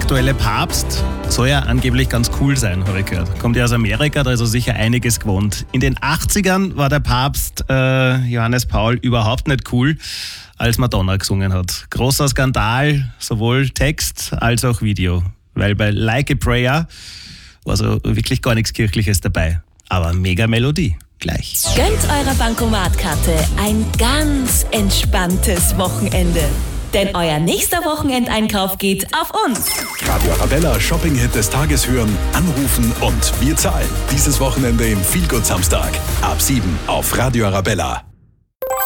aktuelle Papst soll ja angeblich ganz cool sein, habe ich gehört. Kommt ja aus Amerika, da ist er sicher einiges gewohnt. In den 80ern war der Papst Johannes Paul überhaupt nicht cool, als Madonna gesungen hat. Großer Skandal, sowohl Text als auch Video. Weil bei Like a Prayer war so wirklich gar nichts Kirchliches dabei. Aber mega Melodie. Gleich. Gönnt eurer Bankomatkarte ein ganz entspanntes Wochenende. Denn euer nächster Wochenendeinkauf geht auf uns. Radio Arabella Shopping-Hit des Tages hören, anrufen und wir zahlen. Dieses Wochenende im Feelgood Samstag. Ab 7 auf Radio Arabella.